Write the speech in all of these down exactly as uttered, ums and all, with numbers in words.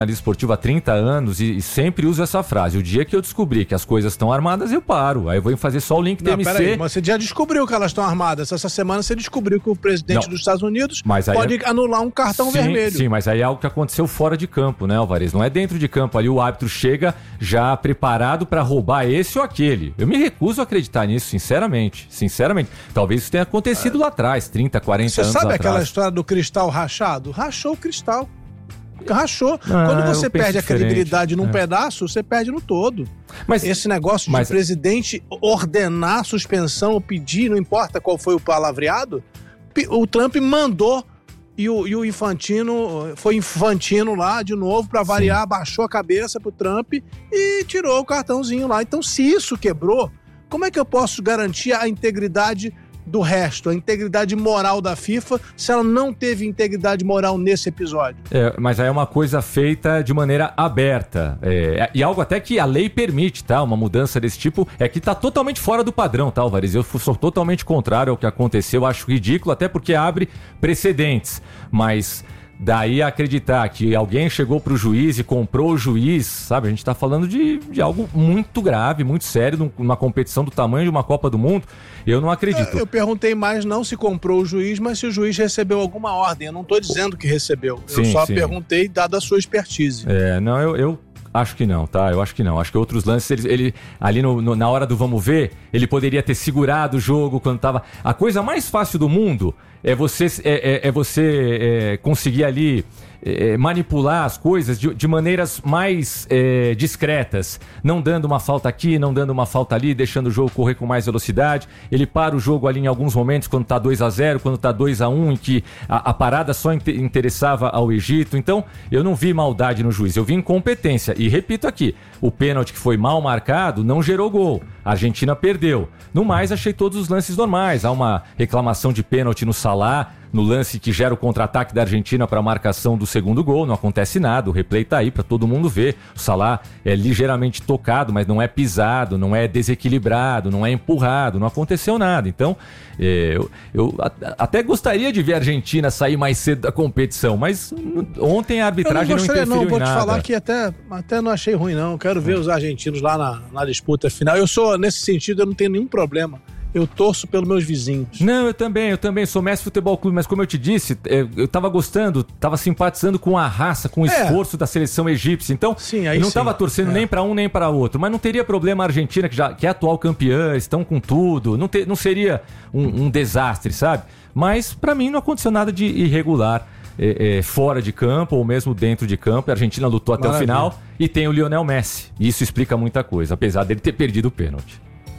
esportivo há trinta anos e, e sempre uso essa frase: o dia que eu descobrir que as coisas estão armadas, eu paro. Aí eu vou fazer só o link T M C. Não, peraí, mas você já descobriu que elas estão armadas. Essa semana você descobriu que o presidente não, dos Estados Unidos pode é... anular um cartão sim, vermelho. Sim, mas aí é algo que aconteceu fora de campo, né, Alvarez? Não é dentro de campo. Ali o árbitro chega já preparado para roubar esse ou aquele. Eu me recuso a acreditar nisso, sinceramente. Sinceramente. Talvez isso tenha acontecido é. lá atrás, trinta, quarenta você anos atrás. Você sabe aquela história do cristal rachado? Rachou o cristal. Rachou. Ah, Quando você perde a credibilidade num é. pedaço, você perde no todo. Mas esse negócio de mas... presidente ordenar a suspensão ou pedir, não importa qual foi o palavreado, o Trump mandou e o, e o Infantino, foi Infantino lá de novo pra variar, Sim. baixou a cabeça pro Trump e tirou o cartãozinho lá. Então, se isso quebrou, como é que eu posso garantir a integridade do resto, a integridade moral da FIFA, se ela não teve integridade moral nesse episódio? É, mas aí é uma coisa feita de maneira aberta, é, e algo até que a lei permite, tá? Uma mudança desse tipo é que tá totalmente fora do padrão, tá, Alvarez? Eu sou totalmente contrário ao que aconteceu, acho ridículo, até porque abre precedentes, mas daí a acreditar que alguém chegou pro juiz e comprou o juiz, sabe? A gente tá falando de, de algo muito grave, muito sério, numa competição do tamanho de uma Copa do Mundo. Eu não acredito. Eu, eu perguntei mais não se comprou o juiz, mas se o juiz recebeu alguma ordem. Eu não tô dizendo que recebeu. Sim, eu só sim. perguntei dada a sua expertise. É, não, eu... eu... Acho que não, tá? Eu acho que não. Acho que outros lances, ele, ele ali no, no, na hora do vamos ver, ele poderia ter segurado o jogo quando tava... A coisa mais fácil do mundo é você, é, é, é você é, conseguir ali é, manipular as coisas de, de maneiras mais é, discretas. Não dando uma falta aqui, não dando uma falta ali, deixando o jogo correr com mais velocidade. Ele para o jogo ali em alguns momentos, quando tá dois a zero, quando tá dois a um, em que a, a parada só inter, interessava ao Egito. Então, eu não vi maldade no juiz, eu vi incompetência. E repito aqui, o pênalti que foi mal marcado não gerou gol. A Argentina perdeu. No mais, achei todos os lances normais. Há uma reclamação de pênalti no Salah, no lance que gera o contra-ataque da Argentina para a marcação do segundo gol. Não acontece nada, o replay tá aí para todo mundo ver. O Salah é ligeiramente tocado, mas não é pisado, não é desequilibrado, não é empurrado, não aconteceu nada. Então, é, eu, eu até gostaria de ver a Argentina sair mais cedo da competição, mas ontem a arbitragem não, gostaria, não interferiu não, em nada. Vou te falar que até, até não achei ruim não. Quero ver os argentinos lá na, na disputa final. Eu sou, nesse sentido, eu não tenho nenhum problema. Eu torço pelos meus vizinhos. Não, eu também, eu também sou Messi Futebol Clube, mas como eu te disse, eu tava gostando, tava simpatizando com a raça, com o é. esforço da seleção egípcia. Então, sim, eu não sim. tava torcendo é. nem pra um nem pra outro. Mas não teria problema a Argentina, que, já, que é atual campeã, estão com tudo. Não, te, não seria um, um desastre, sabe? Mas pra mim não aconteceu nada de irregular. É, é, fora de campo ou mesmo dentro de campo. A Argentina lutou até Maravilha. o final e tem o Lionel Messi. E isso explica muita coisa, apesar dele ter perdido o pênalti.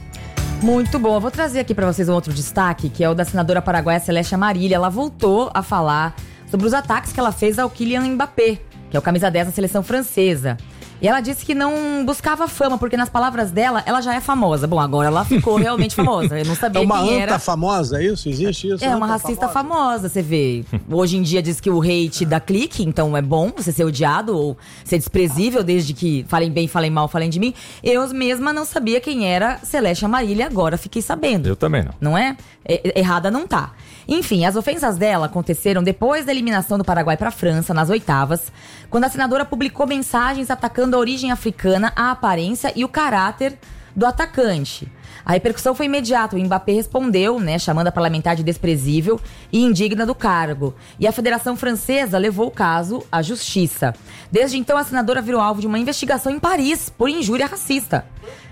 Muito bom. Eu vou trazer aqui para vocês um outro destaque, que é o da senadora paraguaia Celeste Amarilla. Ela voltou a falar sobre os ataques que ela fez ao Kylian Mbappé, que é o camisa dez da seleção francesa. E ela disse que não buscava fama, porque nas palavras dela, ela já é famosa. Bom, agora ela ficou realmente famosa. Eu não sabia quem era. É uma anta famosa, é isso? Existe isso? É uma racista famosa. famosa, você vê. Hoje em dia diz que o hate dá clique, então é bom você ser odiado ou ser desprezível, desde que falem bem, falem mal, falem de mim. Eu mesma não sabia quem era Celeste Amarilla, agora fiquei sabendo. Eu também não. Não é? é errada não tá. Enfim, as ofensas dela aconteceram depois da eliminação do Paraguai para a França, nas oitavas, quando a senadora publicou mensagens atacando a origem africana, a aparência e o caráter do atacante. A repercussão foi imediata. O Mbappé respondeu, né, chamando a parlamentar de desprezível e indigna do cargo. E a Federação Francesa levou o caso à justiça. Desde então, a senadora virou alvo de uma investigação em Paris por injúria racista.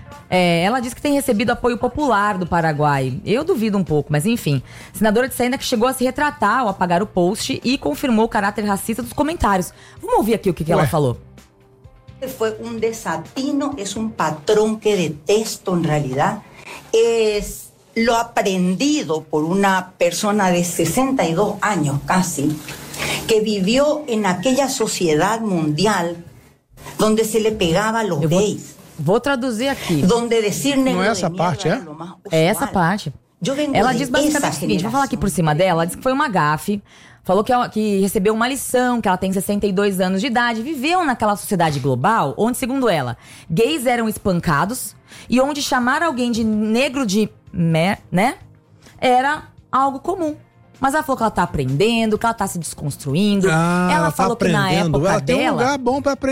É, ela diz que tem recebido apoio popular do Paraguai. Eu duvido um pouco, mas enfim. A senadora disse ainda que chegou a se retratar ao apagar o post e confirmou o caráter racista dos comentários. Vamos ouvir aqui o que, que ela falou. Fue un desatino, es un patrón que detesto en realidad. Es lo aprendido por una persona de sesenta y dos años casi, que vivió en aquella sociedad mundial donde se le pegaba a los Eu vou, gays. Vou traduzir aqui. Donde decir negro Não é essa de parte, é? É essa parte. Ela diz basicamente o seguinte, vou falar aqui por cima dela, ela diz que foi uma gafe. Falou que, ela, que recebeu uma lição, que ela tem sessenta e dois anos de idade, viveu naquela sociedade global onde, segundo ela, gays eram espancados e onde chamar alguém de negro de... né? Era algo comum. Mas ela falou que ela tá aprendendo, que ela tá se desconstruindo. Ah, ela ela falou tá que na época ela dela... tem um lugar bom pra aprender.